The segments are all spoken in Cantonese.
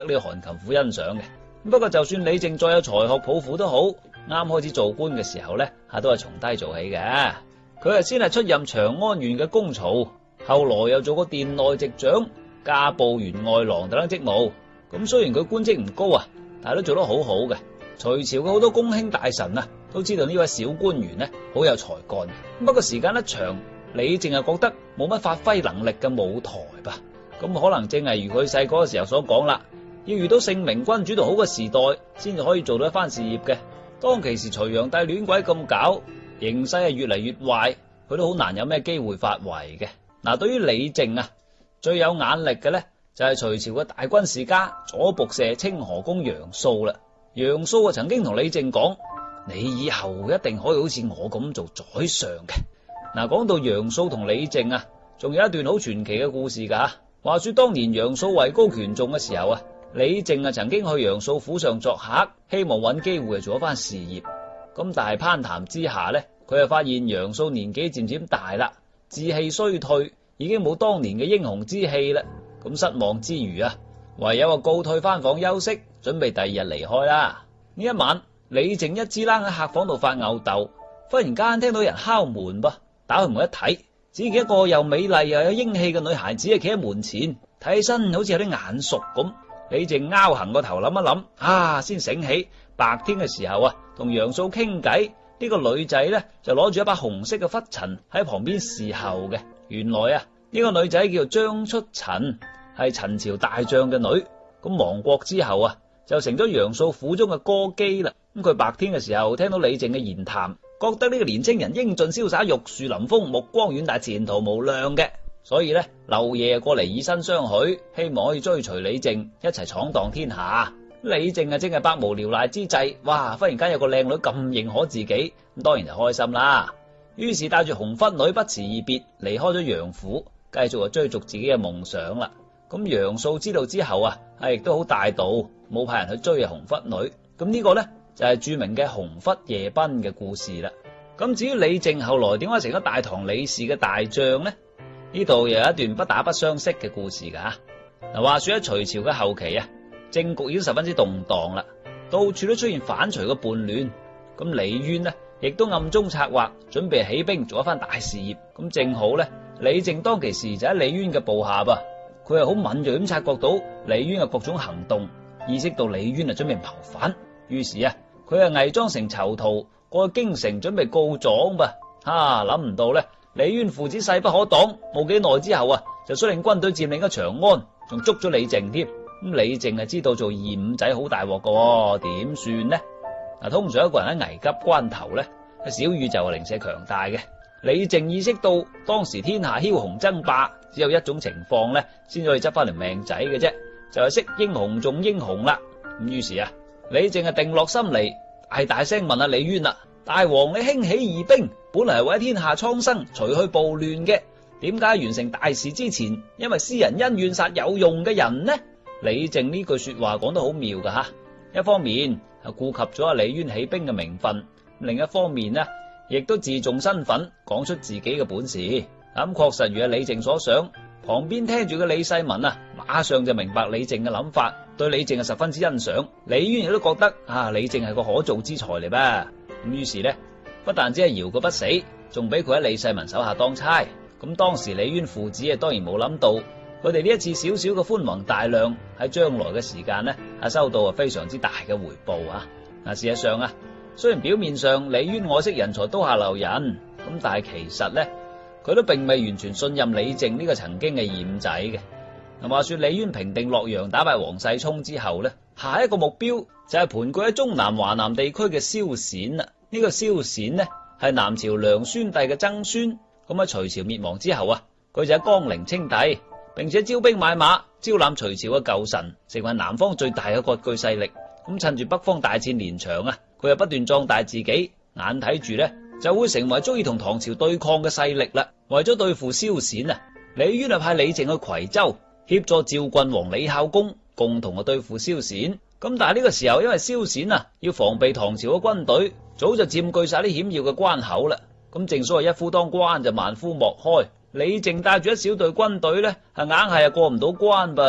呢個韓擒虎欣賞嘅。不過就算李靖再有才學抱負都好，啱開始做官嘅時候呢，都係從低做起嘅。佢先係出任長安縣嘅公曹，後來又做過殿內直掌、家部員外郎等等職務。咁雖然佢官職唔高啊，但係都做得好好嘅。隋朝嘅好多公卿大臣啊，都知道呢位小官員呢好有才幹。不過時間一長，李靖係覺得冇乜發揮能力嘅舞台吧。咁可能正係如佢細個嘅時候所講啦，要遇到聖明君主同好嘅時代，先至可以做到一番事業嘅。當其時隋煬帝亂鬼咁搞，形勢係越嚟越壞，佢都好難有咩機會發圍嘅。嗱，對於李靖啊，最有眼力嘅呢，就係隋朝嘅大軍事家左僕射清河公楊素啦。楊素啊曾經同李靖講：你以後一定可以好似我咁做宰相嘅。嗱，講到楊素同李靖啊，仲有一段好傳奇嘅故事噶。話說當年楊素位高權重嘅時候啊，李靖啊曾經去楊素府上作客，希望揾機會做一番事業。咁但係攀談之下呢，佢就發現楊素年紀漸漸大啦，志氣衰退，已經冇當年嘅英雄之氣啦。咁失望之餘啊，唯有告退翻房休息，準備第二日離開啦。呢一晚，李靖一支冷喺客房度發吽哣，忽然間聽到人敲門噃，打開門一睇，只見一個又美麗又有英氣嘅女孩子係企喺門前，睇起身好似有啲眼熟咁。李靖拗行個頭諗一諗，先醒起白天嘅時候啊，同楊素傾偈，呢個女仔呢就攞住一把紅色嘅拂塵喺旁邊侍候嘅。原來啊，呢個女仔叫做張出塵，係陳朝大將嘅女。咁亡國之後啊，就成咗楊素府中嘅歌姬啦。咁佢白天嘅時候聽到李靖嘅言談，覺得呢個年青人英俊瀟灑、玉樹臨風、目光遠大、前途無量嘅，所以呢，漏夜過嚟以身相許，希望可以追隨李靖一齊闖蕩天下。李靖啊，正係百無聊賴之際，哇！忽然間有個靚女咁認可自己，咁當然就開心啦。於是帶住紅拂女不辭而別，離開咗楊府，繼續就追逐自己嘅夢想啦。咁楊素知道之後啊，亦都好大度，冇派人去追紅拂女。咁呢個呢，就係著名嘅紅拂夜奔嘅故事啦。咁至於李靖後來點解成咗大唐李氏嘅大將呢？呢度又有一段不打不相識嘅故事噶。嗱，話說喺隋朝嘅後期啊，政局已經十分之動蕩啦，到處都出現反隋嘅叛亂。咁李淵呢，亦都暗中策劃，準備起兵做一番大事業。咁正好呢，李靖當其時就喺李淵嘅部下噃，佢係好敏銳咁察覺到李淵嘅各種行動，意識到李淵準備謀反。於是啊，佢係偽裝成囚徒過去京城準備告狀噃。諗唔到呢，李淵父子勢不可擋，冇幾耐之後啊，就率領軍隊佔領咗長安，仲捉咗李靖添。咁李靖係知道做二五仔好大鑊噶，點算呢？通常一個人喺危急關頭呢，小宇宙係零舍強大嘅。李靖意識到當時天下梟雄爭霸，只有一種情況呢，先可以執翻條命仔嘅啫，就係識英雄重英雄啦。咁於是啊，李靖係定落心嚟，大聲問李淵啦：大王，你興起義兵，本嚟係為天下蒼生，除去暴亂嘅，點解完成大事之前，因為私人恩怨殺有用嘅人呢？李靖呢句說話講得好妙噶吓，一方面係顧及咗李淵起兵嘅名分，另一方面呢，亦都自重身份，講出自己嘅本事。咁確實如李靖所想，旁邊聽住嘅李世民啊，馬上就明白李靖嘅諗法，對李靖係十分之欣賞。李淵亦都覺得李靖係個可造之才嚟吧。咁於是呢，不但只係饒佢不死，仲俾佢喺李世民手下當差。咁當時李淵父子當然冇諗到，佢哋呢一次少少嘅寬宏大量，喺將來嘅時間呢，收到非常之大嘅回報啊！事實上啊，雖然表面上李淵愛惜人才，刀下留人，咁但係其實呢，佢都並未完全信任李靖呢個曾經嘅二五仔嘅。話說李淵平定洛陽，打敗王世充之後呢，下一個目標就係盤踞喺中南華南地區嘅蕭陝啦。呢個蕭陝呢，係南朝梁宣帝嘅曾孫，咁喺隋朝滅亡之後啊，佢就喺江陵稱帝，並且招兵買馬，招攬隋朝嘅舊臣，成為南方最大嘅割據勢力。咁趁住北方大戰連場啊，佢又不斷壯大自己，眼睇住呢就會成為足以同唐朝對抗嘅勢力啦。為咗對付蕭陝啊，李淵派李靖去夔州協助趙郡王李孝公共同去對付蕭陝。咁但係呢個時候，因為蕭陝要防備唐朝嘅軍隊，早就佔據晒啲險要嘅關口啦。咁正所謂一夫當關就萬夫莫開，李靖帶住一小隊軍隊呢，硬係過唔到關噃。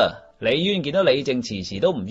李淵見到李靖遲遲都唔